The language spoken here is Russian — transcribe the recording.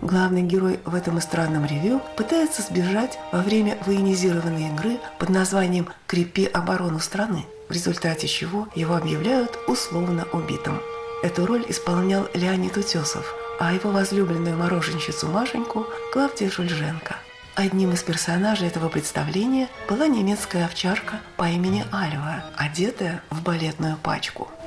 Главный герой в этом эстрадном ревю пытается сбежать во время военизированной игры под названием «Крепи оборону страны», в результате чего его объявляют условно убитым. Эту роль исполнял Леонид Утесов, а его возлюбленную мороженщицу Машеньку – Клавдия Жульженко. Одним из персонажей этого представления была немецкая овчарка по имени Альва, одетая в балетную пачку.